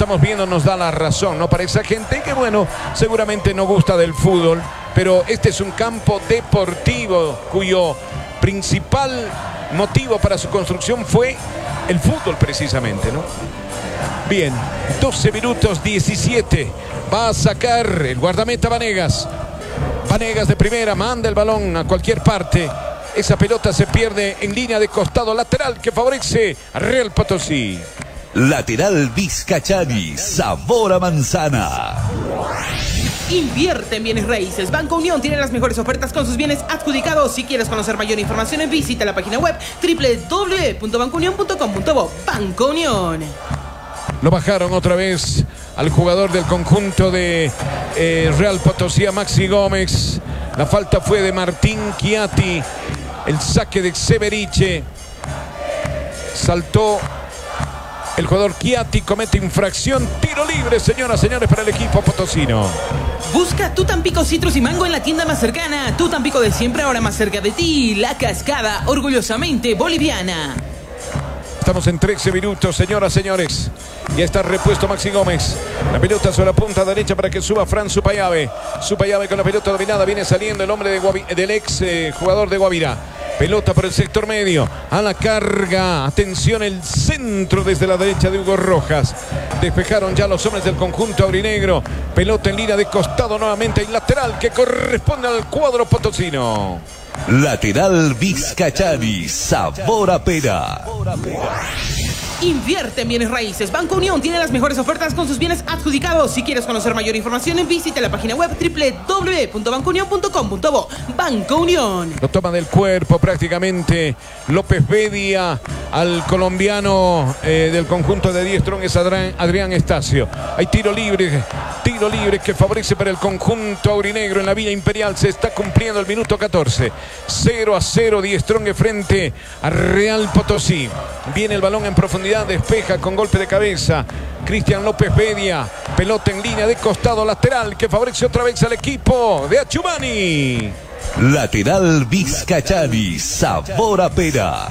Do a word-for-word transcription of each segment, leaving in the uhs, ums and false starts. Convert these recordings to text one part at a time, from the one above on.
estamos viendo nos da la razón, ¿no? Para esa gente que, bueno, seguramente no gusta del fútbol, pero este es un campo deportivo cuyo principal motivo para su construcción fue el fútbol precisamente, ¿no? Bien, doce minutos diecisiete. Va a sacar el guardameta Vanegas. Vanegas de primera, manda el balón a cualquier parte. Esa pelota se pierde en línea de costado lateral que favorece a Real Potosí. Lateral Vizcachani, sabor a manzana. Invierte en bienes raíces. Banco Unión tiene las mejores ofertas con sus bienes adjudicados. Si quieres conocer mayor información, visita la página web doble u doble u doble u punto banco unión punto com punto bo. Banco Unión. Lo bajaron otra vez al jugador del conjunto de eh, Real Potosí, a Maxi Gómez. La falta fue de Martín Chiatti. El saque de Severiche. Saltó el jugador Chiatti, comete infracción. Tiro libre, señoras y señores, para el equipo potosino. Busca tu Tampico Citrus y Mango en la tienda más cercana. Tu Tampico de siempre, ahora más cerca de ti. La Cascada, orgullosamente boliviana. Estamos en trece minutos, señoras y señores. Ya está repuesto Maxi Gómez. La pelota sobre la punta derecha para que suba Fran Supayave. Supayave con la pelota dominada. Viene saliendo el hombre de Guavi, del ex eh, jugador de Guavirá. Pelota por el sector medio. A la carga. Atención, el centro desde la derecha de Hugo Rojas. Despejaron ya los hombres del conjunto aurinegro. Pelota en línea de costado nuevamente. Y lateral que corresponde al cuadro potosino. Lateral Vizcachani, sabor a pera. Invierte en bienes raíces. Banco Unión tiene las mejores ofertas con sus bienes adjudicados. Si quieres conocer mayor información, visita la página web doble u doble u doble u punto banco unión punto com punto bo. Banco Unión. Lo toma del cuerpo prácticamente López Bedia al colombiano eh, del conjunto de Die Strong, es Adrián, Adrián Estacio. Hay tiro libre, tiro libre que favorece para el conjunto aurinegro en la Villa Imperial. Se está cumpliendo el minuto catorce. cero a cero Die Strong frente a Real Potosí. Viene el balón en profundidad, despeja con golpe de cabeza Cristian López Bedia. Pelota en línea de costado lateral que favorece otra vez al equipo de Achumani. Lateral Vizcachani, sabor a pera.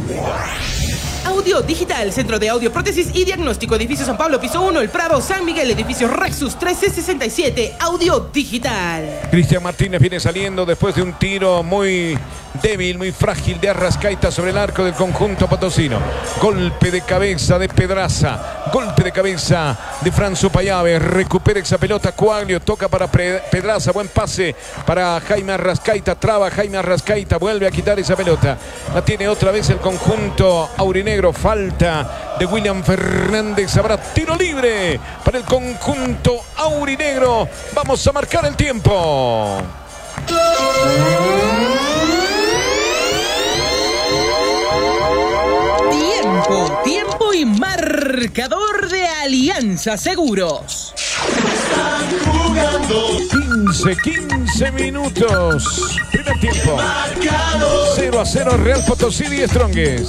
Audio Digital, Centro de Audio, Prótesis y Diagnóstico, Edificio San Pablo, Piso uno, El Prado, San Miguel, Edificio Rexus trece sesenta y siete, Audio Digital. Cristian Martínez viene saliendo después de un tiro muy débil, muy frágil de Arrascaita sobre el arco del conjunto potosino. Golpe de cabeza de Pedraza, golpe de cabeza de Fran Supayave, recupera esa pelota Coaglio, toca para Pedraza, buen pase para Jaime Arrascaita, traba Jaime Arrascaita, vuelve a quitar esa pelota, la tiene otra vez el conjunto aurinegro, falta de William Fernández, habrá tiro libre para el conjunto aurinegro, vamos a marcar el tiempo. Tiempo, tiempo y marcador de Alianza Seguros. quince, quince minutos. Primer tiempo. cero a cero Real Potosí Die Strongest.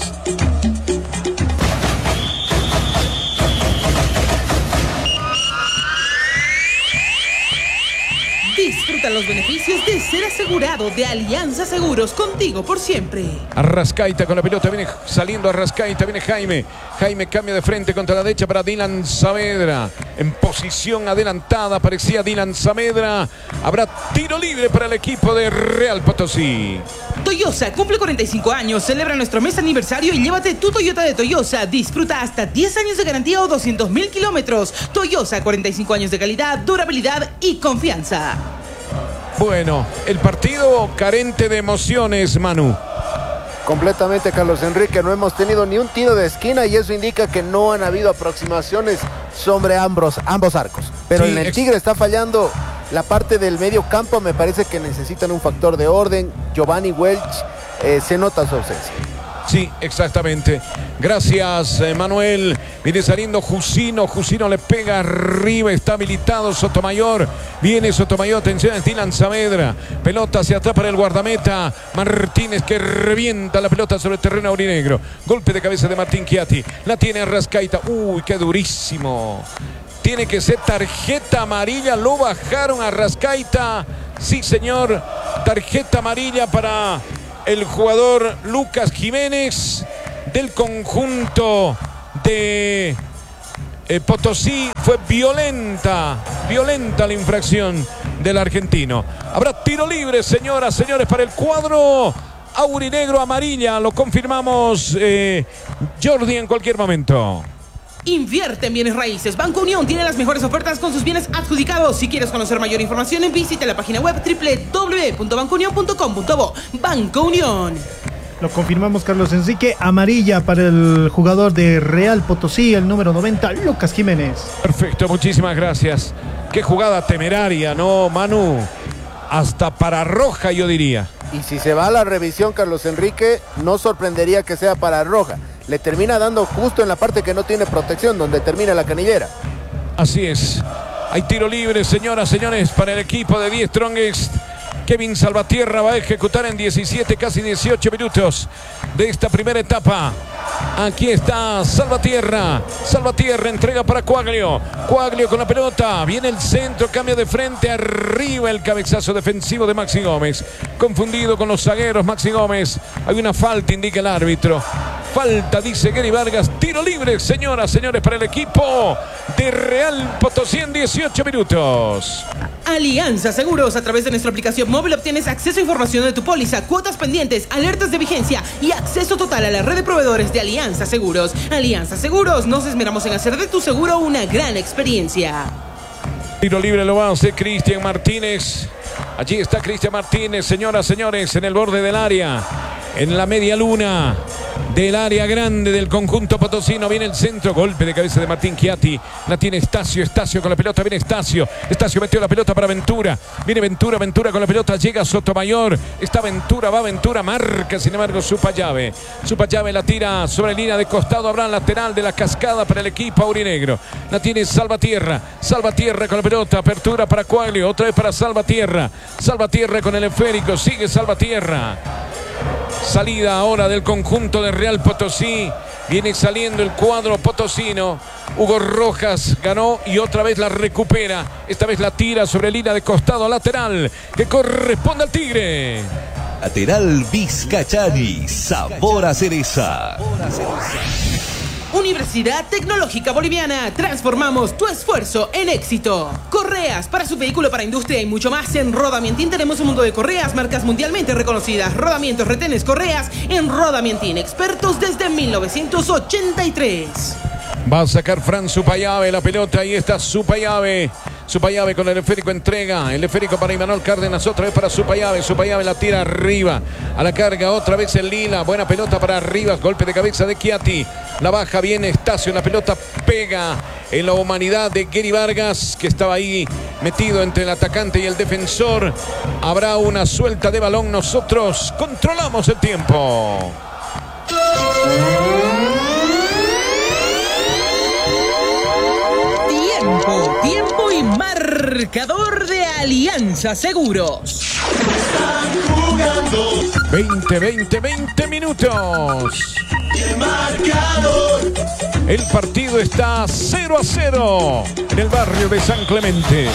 Disfruta los beneficios de ser asegurado de Alianza Seguros, contigo por siempre. Arrascaita con la pelota, viene saliendo Arrascaita, viene Jaime. Jaime cambia de frente contra la derecha para Dylan Saavedra. En posición adelantada parecía Dylan Saavedra. Habrá tiro libre para el equipo de Real Potosí. Toyosa cumple cuarenta y cinco años, celebra nuestro mes aniversario y llévate tu Toyota de Toyosa. Disfruta hasta diez años de garantía o doscientos mil kilómetros. Toyosa, cuarenta y cinco años de calidad, durabilidad y confianza. Bueno, el partido carente de emociones, Manu. Completamente, Carlos Enrique, no hemos tenido ni un tiro de esquina y eso indica que no han habido aproximaciones sobre ambos, ambos arcos. Pero Sí, en el ex- Tigre está fallando la parte del medio campo, me parece que necesitan un factor de orden. Giovanni Welch, eh, se nota su ausencia. Sí, exactamente. Gracias, eh, Manuel. Viene saliendo Jusino. Jusino le pega arriba. Está habilitado Sotomayor. Viene Sotomayor. Atención a Dylan Saavedra. Pelota hacia atrás para el guardameta Martínez, que revienta la pelota sobre el terreno aurinegro. Golpe de cabeza de Martín Chiatti. La tiene Arrascaita. Uy, qué durísimo. Tiene que ser tarjeta amarilla. Lo bajaron a Arrascaita. Sí, señor. Tarjeta amarilla para el jugador Lucas Jiménez del conjunto de eh, Potosí fue violenta, violenta la infracción del argentino. Habrá tiro libre, señoras, señores, para el cuadro aurinegro amarilla. Lo confirmamos, eh, Jordi, en cualquier momento. Invierte en bienes raíces. Banco Unión tiene las mejores ofertas con sus bienes adjudicados. Si quieres conocer mayor información, visita la página web doble u doble u doble u punto banco unión punto com punto bo. Banco Unión. Lo confirmamos, Carlos Enrique. Amarilla para el jugador de Real Potosí, el número noventa, Lucas Jiménez. Perfecto, muchísimas gracias. Qué jugada temeraria, ¿no, Manu? Hasta para roja, yo diría. Y si se va a la revisión, Carlos Enrique, no sorprendería que sea para roja. Le termina dando justo en la parte que no tiene protección, donde termina la canillera. Así es. Hay tiro libre, señoras, señores, para el equipo de Die Strongest. Kevin Salvatierra va a ejecutar en diecisiete, casi dieciocho minutos de esta primera etapa. Aquí está Salvatierra. Salvatierra entrega para Quaglio. Quaglio con la pelota. Viene el centro, cambia de frente. Arriba el cabezazo defensivo de Maxi Gómez. Confundido con los zagueros, Maxi Gómez. Hay una falta, indica el árbitro. Falta, dice Gary Vargas. Tiro libre, señoras, señores, para el equipo de Real Potosí en dieciocho minutos. Alianza Seguros. A través de nuestra aplicación móvil obtienes acceso a información de tu póliza, cuotas pendientes, alertas de vigencia y acceso total a la red de proveedores de Alianza Seguros. Alianza Seguros. Nos esmeramos en hacer de tu seguro una gran experiencia. Tiro libre lo va a hacer Cristian Martínez. Allí está Cristian Martínez, señoras, señores, en el borde del área. En la media luna del área grande del conjunto potosino. Viene el centro, golpe de cabeza de Martín Chiatti. La tiene Estacio, Estacio con la pelota, viene Estacio. Estacio metió la pelota para Ventura. Viene Ventura, Ventura con la pelota, llega Sotomayor. Está Ventura, va Ventura, marca sin embargo Supayave. Supayave la tira sobre línea de costado. Habrá lateral de la cascada para el equipo aurinegro. La tiene Salvatierra. Salvatierra con la pelota, apertura para Quaglio. Otra vez para Salvatierra. Salvatierra con el esférico, sigue Salvatierra. Salida ahora del conjunto de Real Potosí. Viene saliendo el cuadro potosino. Hugo Rojas ganó y otra vez la recupera. Esta vez la tira sobre línea de costado lateral que corresponde al Tigre. Lateral Vizcachani, sabor a cereza. Universidad Tecnológica Boliviana. Transformamos tu esfuerzo en éxito. Correas para su vehículo, para industria y mucho más. En Rodamientín tenemos un mundo de correas, marcas mundialmente reconocidas. Rodamientos, retenes, correas. En Rodamientín, expertos desde mil novecientos ochenta y tres. Va a sacar Fran Supayave la pelota. Ahí está Supayave. Supayave con el esférico entrega. El esférico para Imanol Cárdenas. Otra vez para Supayave. Supayave la tira arriba. A la carga otra vez el Lila. Buena pelota para arriba. Golpe de cabeza de Chiatti. La baja bien Estacio. La pelota pega en la humanidad de Gary Vargas, que estaba ahí metido entre el atacante y el defensor. Habrá una suelta de balón. Nosotros controlamos el tiempo. Tiempo, tiempo y marcador de Alianza Seguros. veinte, veinte, veinte minutos. El partido está cero a cero en el barrio de San Clemente.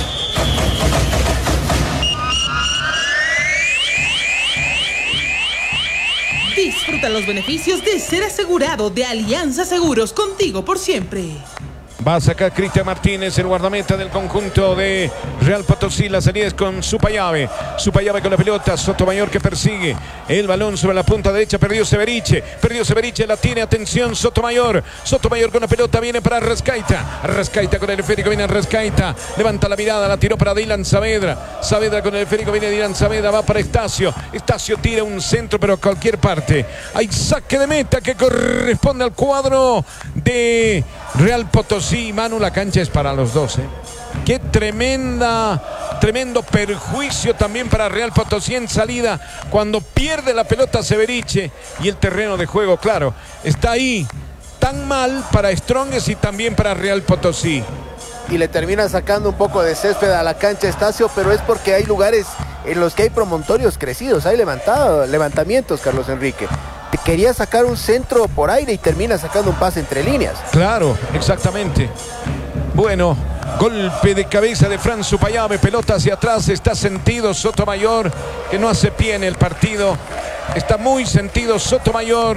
Disfruta los beneficios de ser asegurado de Alianza Seguros, contigo por siempre. Va a sacar Cristian Martínez, el guardameta del conjunto de Real Potosí. La salida es con Supayave. Supayave con la pelota. Sotomayor que persigue el balón sobre la punta derecha. Perdió Severiche. Perdió Severiche. La tiene. Atención Sotomayor. Sotomayor con la pelota. Viene para Arrascaita. Arrascaita con el esférico. Viene Arrascaita. Levanta la mirada. La tiró para Dylan Saavedra. Saavedra con el esférico. Viene Dylan Saavedra. Va para Estacio. Estacio tira un centro, pero a cualquier parte. Hay saque de meta que corresponde al cuadro de Real Potosí. Manu, la cancha es para los dos, ¿eh? Qué tremenda, tremendo perjuicio también para Real Potosí en salida cuando pierde la pelota Severiche y el terreno de juego, claro, está ahí tan mal para Strongest y también para Real Potosí. Y le termina sacando un poco de césped a la cancha Estacio, pero es porque hay lugares en los que hay promontorios crecidos, hay levantado, levantamientos, Carlos Enrique. Quería sacar un centro por aire y termina sacando un pase entre líneas. Claro, exactamente. Bueno, golpe de cabeza de Fran Supayave, pelota hacia atrás, está sentido Sotomayor, que no hace pie en el partido. Está muy sentido Sotomayor.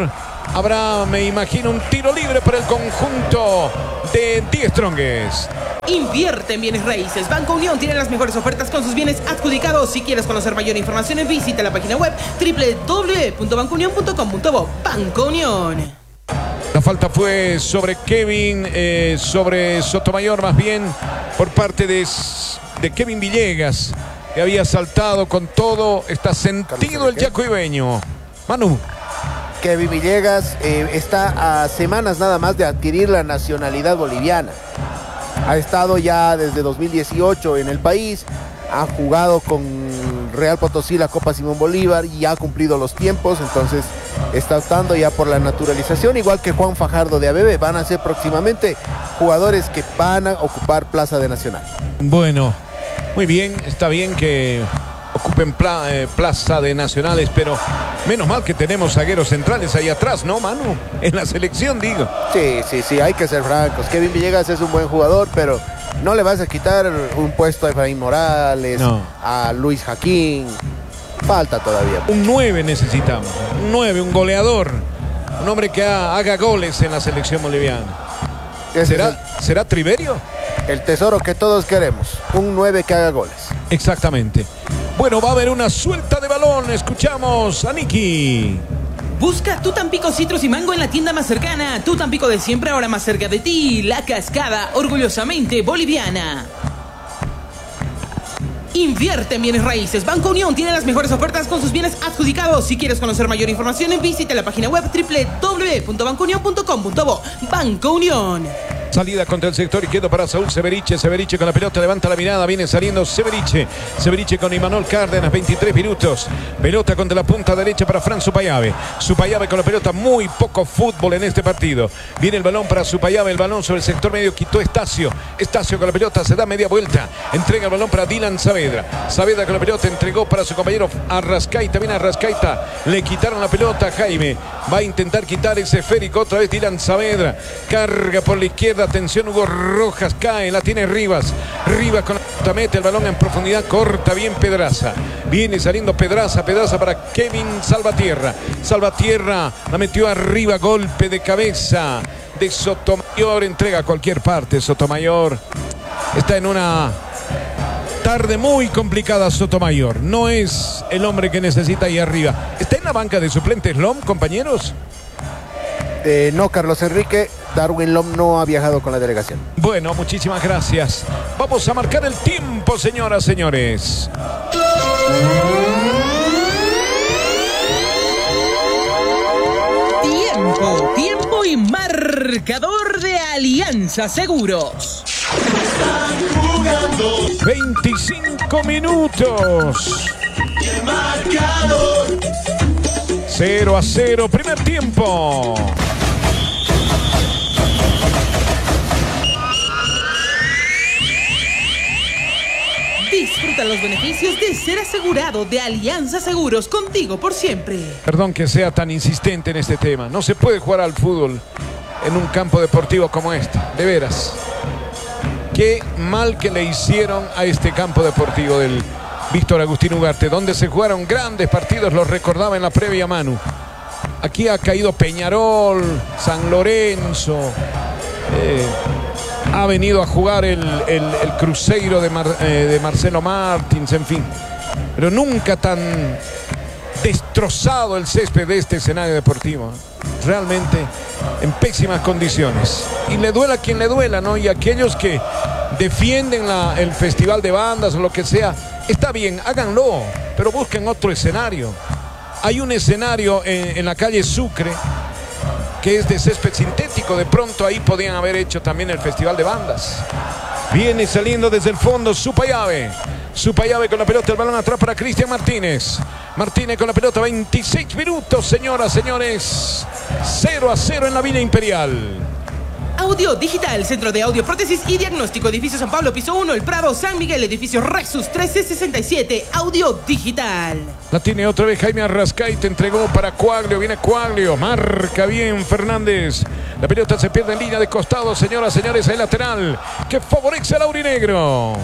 Habrá, me imagino, un tiro libre para el conjunto de Die Strongest. Invierte en bienes raíces. Banco Unión tiene las mejores ofertas con sus bienes adjudicados. Si quieres conocer mayor información, visita la página web doble u doble u doble u punto banco unión punto com punto bo. Banco Unión. La falta fue sobre Kevin, eh, sobre Sotomayor más bien, por parte de, de Kevin Villegas, que había saltado con todo. Está sentido el yacuibeño. Manu. Kevin Villegas eh, está a semanas nada más de adquirir la nacionalidad boliviana. Ha estado ya desde dos mil dieciocho en el país, ha jugado con Real Potosí la Copa Simón Bolívar y ha cumplido los tiempos, entonces está optando ya por la naturalización, igual que Juan Fajardo de A B B. Van a ser próximamente jugadores que van a ocupar plaza de Nacional. Bueno, muy bien, está bien que ocupen pla, eh, plaza de Nacionales, pero menos mal que tenemos zagueros centrales ahí atrás, ¿no, Manu? En la selección, digo. Sí, sí, sí, hay que ser francos. Kevin Villegas es un buen jugador, pero no le vas a quitar un puesto a Efraín Morales, no. a Luis Jaquín. Falta todavía. Un nueve necesitamos, un nueve, un goleador, un hombre que ha, haga goles en la selección boliviana. ¿Será, el, ¿Será Triverio? El tesoro que todos queremos, un nueve que haga goles. Exactamente. Bueno, va a haber una suelta de balón. Escuchamos a Nicky. Busca tu Tampico Citrus y Mango en la tienda más cercana. Tu Tampico de siempre, ahora más cerca de ti. La Cascada, orgullosamente boliviana. Invierte en bienes raíces. Banco Unión tiene las mejores ofertas con sus bienes adjudicados. Si quieres conocer mayor información, visita la página web doble u doble u doble u punto banco unión punto com punto bo. Banco Unión. Salida contra el sector izquierdo para Saúl Severiche. Severiche con la pelota, levanta la mirada, viene saliendo Severiche. Severiche con Imanol Cárdenas, veintitrés minutos. Pelota contra la punta derecha para Fran Supayave. Supayave con la pelota, muy poco fútbol en este partido. Viene el balón para Supayave, el balón sobre el sector medio, quitó Estacio. Estacio con la pelota, se da media vuelta. Entrega el balón para Dylan Saavedra. Saavedra con la pelota, entregó para su compañero Arrascaita. Viene Arrascaita, le quitaron la pelota a Jaime. Va a intentar quitar ese esférico otra vez Dylan Saavedra. Carga por la izquierda. Atención, Hugo Rojas cae, la tiene Rivas. Rivas con la mete el balón en profundidad, corta bien Pedraza. Viene saliendo Pedraza, Pedraza para Kevin Salvatierra. Salvatierra la metió arriba, golpe de cabeza de Sotomayor. Entrega a cualquier parte. Sotomayor está en una tarde muy complicada. Sotomayor no es el hombre que necesita ahí arriba. ¿Está en la banca de suplentes Lom, compañeros? Eh, no, Carlos Enrique. Darwin Lom no ha viajado con la delegación. Bueno, muchísimas gracias. Vamos a marcar el tiempo, señoras, señores. Tiempo, tiempo y marcador de Alianza Seguros. veinticinco minutos. cero a cero, primer tiempo. Disfruta los beneficios de ser asegurado de Alianza Seguros, contigo por siempre. Perdón que sea tan insistente en este tema. No se puede jugar al fútbol en un campo deportivo como este. De veras. Qué mal que le hicieron a este campo deportivo del Víctor Agustín Ugarte, donde se jugaron grandes partidos, los recordaba en la previa Manu. Aquí ha caído Peñarol, San Lorenzo, eh, ha venido a jugar el, el, el Cruzeiro de, Mar, eh, de Marcelo Martins, en fin. Pero nunca tan destrozado el césped de este escenario deportivo. Realmente en pésimas condiciones. Y le duela a quien le duela, ¿no? Y aquellos que defienden la, el festival de bandas o lo que sea, está bien, háganlo, pero busquen otro escenario. Hay un escenario en, en la calle Sucre que es de césped sintético. De pronto ahí podían haber hecho también el festival de bandas. Viene saliendo desde el fondo Supayave. Supayave con la pelota, el balón atrás para Cristian Martínez. Martínez con la pelota, veintiséis minutos, señoras, señores. cero a cero en la Villa Imperial. Audio Digital, Centro de Audio, Prótesis y Diagnóstico, Edificio San Pablo, Piso uno, El Prado, San Miguel, Edificio Rexus trece sesenta y siete, Audio Digital. La tiene otra vez Jaime Arrascaita, entregó para Cuaglio, viene Cuaglio, marca bien Fernández. La pelota se pierde en línea de costado, señoras, señores, el lateral que favorece al aurinegro.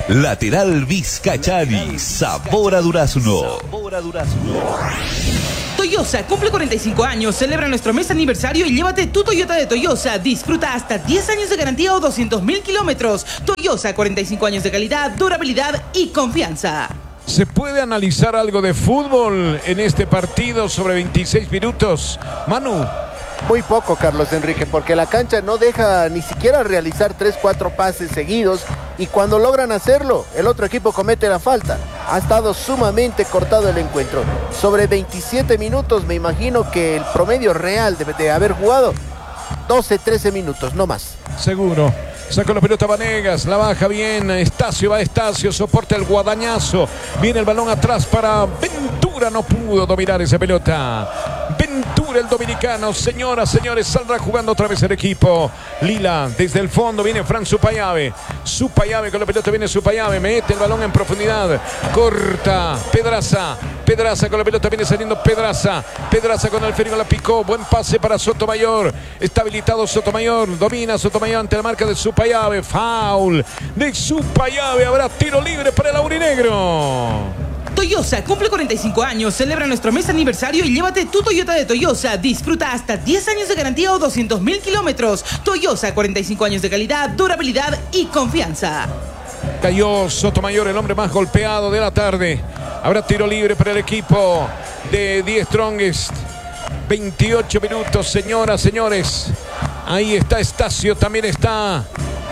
Lateral Vizcachani, sabor a durazno. Sabor a durazno. Toyosa cumple cuarenta y cinco años, celebra nuestro mes aniversario y llévate tu Toyota de Toyosa. Disfruta hasta diez años de garantía o doscientos mil kilómetros. Toyosa, cuarenta y cinco años de calidad, durabilidad y confianza. ¿Se puede analizar algo de fútbol en este partido sobre veintiséis minutos? Manu. Muy poco, Carlos Enrique, porque la cancha no deja ni siquiera realizar tres, cuatro pases seguidos y cuando logran hacerlo, el otro equipo comete la falta. Ha estado sumamente cortado el encuentro. Sobre veintisiete minutos, me imagino que el promedio real debe de haber jugado doce, trece minutos, no más. Seguro. Saca la pelota Vanegas, la baja bien, Estacio va Estacio, soporta el guadañazo, viene el balón atrás para Ventura, no pudo dominar esa pelota. Ventura, el dominicano, señoras, señores, saldrá jugando otra vez el equipo. Lila, desde el fondo viene Fran Supayave, Supayave con la pelota viene Supayave, mete el balón en profundidad, corta, Pedraza, Pedraza con la pelota viene saliendo Pedraza, Pedraza con el Férico la picó, buen pase para Sotomayor, está habilitado Sotomayor, domina Sotomayor ante la marca de Supayave, foul de Supayave, habrá tiro libre para el aurinegro. Toyosa cumple cuarenta y cinco años, celebra nuestro mes aniversario y llévate tu Toyota de Toyosa. Disfruta hasta diez años de garantía o doscientos mil kilómetros. Toyosa, cuarenta y cinco años de calidad, durabilidad y confianza. Cayó Sotomayor, el hombre más golpeado de la tarde. Habrá tiro libre para el equipo de The Strongest. veintiocho minutos, señoras, señores. Ahí está Estacio, también está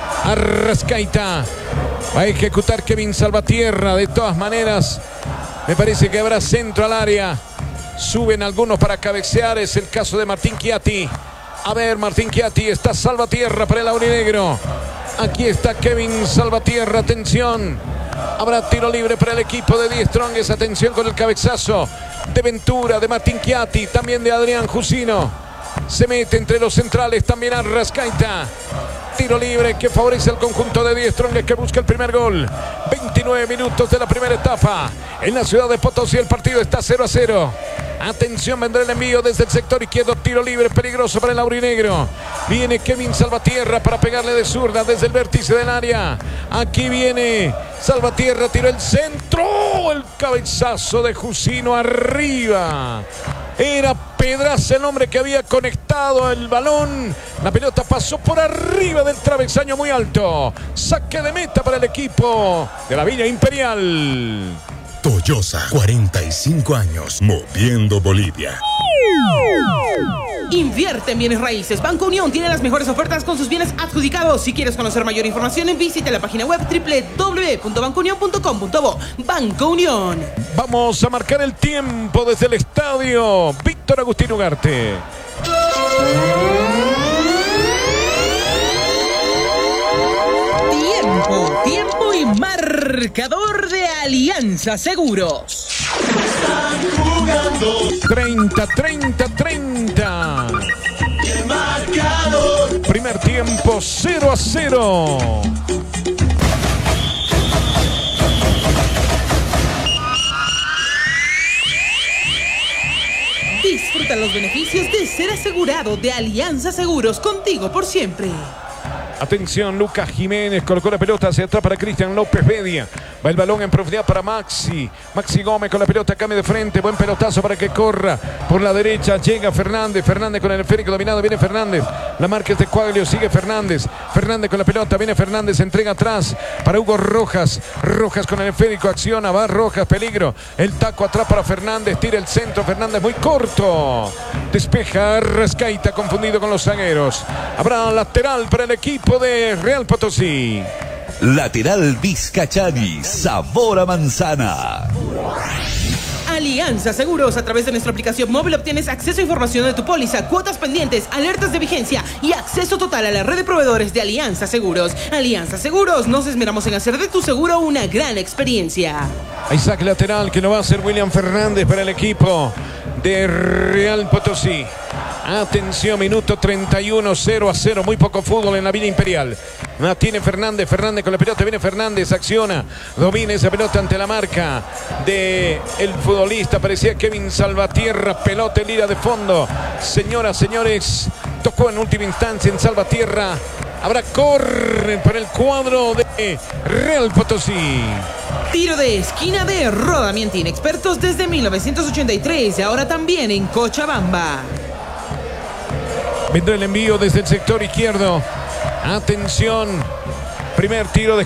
Arrascaita. Va a ejecutar Kevin Salvatierra. De todas maneras, me parece que habrá centro al área. Suben algunos para cabecear. Es el caso de Martín Chiatti. A ver, Martín Chiatti, está Salvatierra para el aurinegro. Aquí está Kevin Salvatierra, atención. Habrá tiro libre para el equipo de The Strongest. Atención con el cabezazo de Ventura, de Martín Chiatti, también de Adrián Jusino. Se mete entre los centrales también Arrascaita. Tiro libre que favorece al conjunto de The Strongest que busca el primer gol. veintinueve minutos de la primera etapa. En la ciudad de Potosí el partido está cero a cero. Atención, vendrá el envío desde el sector izquierdo. Tiro libre peligroso para el aurinegro. Viene Kevin Salvatierra para pegarle de zurda desde el vértice del área. Aquí viene Salvatierra, tiró el centro. El cabezazo de Jusino arriba. Era Pedraza el hombre que había conectado el balón. La pelota pasó por arriba del travesaño muy alto. Saque de meta para el equipo de la Villa Imperial. Toyosa, cuarenta y cinco años, moviendo Bolivia. Invierte en bienes raíces. Banco Unión tiene las mejores ofertas con sus bienes adjudicados. Si quieres conocer mayor información, visite la página web doble u doble u doble u punto banco unión punto com punto bo. Banco Unión. Vamos a marcar el tiempo desde el estadio Víctor Agustín Ugarte. Tiempo, tiempo y marcador de Alianza Seguros. treinta, treinta, treinta. Primer tiempo cero a cero. Disfruta los beneficios de ser asegurado de Alianza Seguros, contigo por siempre. Atención, Lucas Jiménez colocó la pelota hacia atrás para Cristian López Bedia. Va el balón en profundidad para Maxi. Maxi Gómez con la pelota, cambia de frente. Buen pelotazo para que corra por la derecha. Llega Fernández. Fernández con el esférico dominado. Viene Fernández. La marca es de Cuaglio. Sigue Fernández. Fernández con la pelota. Viene Fernández. Entrega atrás para Hugo Rojas. Rojas con el esférico. Acciona. Va Rojas. Peligro. El taco atrás para Fernández. Tira el centro. Fernández muy corto. Despeja Arrascaita confundido con los zagueros. Habrá lateral para el equipo de Real Potosí. Lateral Vizcachani, sabor a manzana. Alianza Seguros, a través de nuestra aplicación móvil obtienes acceso a información de tu póliza, cuotas pendientes, alertas de vigencia y acceso total a la red de proveedores de Alianza Seguros. Alianza Seguros, nos esmeramos en hacer de tu seguro una gran experiencia. Hay saque lateral que no va a ser William Fernández para el equipo de Real Potosí. Atención, minuto treinta y uno, cero a cero. Muy poco fútbol en la Villa Imperial. La tiene Fernández. Fernández con la pelota. Viene Fernández. Acciona. Domina esa pelota ante la marca de el futbolista. Parecía Kevin Salvatierra. Pelota en línea de fondo. Señoras, señores. Tocó en última instancia en Salvatierra. Habrá córner para el cuadro de Real Potosí. Tiro de esquina de Rodamiento, expertos desde mil novecientos ochenta y tres, ahora también en Cochabamba. Vendrá el envío desde el sector izquierdo. Atención. Primer tiro de